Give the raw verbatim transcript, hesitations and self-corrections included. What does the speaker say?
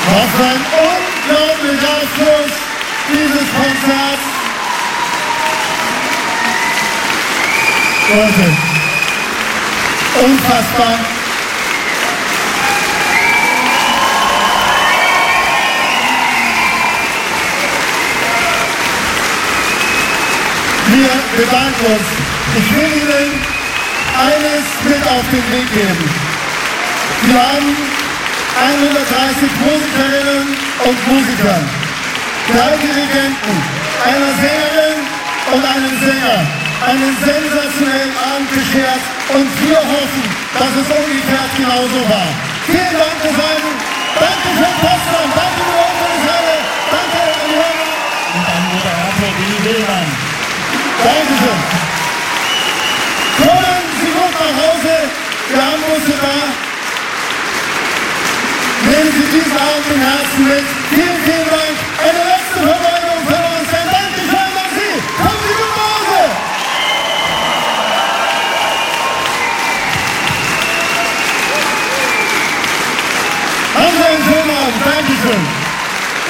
Was für ein unglaublicher Abschluss dieses Konzerts. Leute, unfassbar. Wir bedanken uns. Ich will Ihnen eines mit auf den Weg geben. Wir haben hundertdreißig Musikerinnen und Musiker, drei Dirigenten, eine Sängerin und einen Sänger, einen sensationellen Abend beschert und wir hoffen, dass es umgekehrt genauso war. Vielen Dank fürs Halten, danke für den Potsdam, danke für die Ordnungshalle, danke an die Hörer und an Moderator Willi Willmann. Dankeschön. Kommen Sie gut nach Hause, wir haben Busse da. Nehmen Sie diesen Abend im Herzen mit. Vielen, vielen Dank. Eine letzte Verbeugung für uns. Ein Dankeschön an Sie. Kommen Sie gut nach Hause. Haben Sie einen schönen Abend. Dankeschön.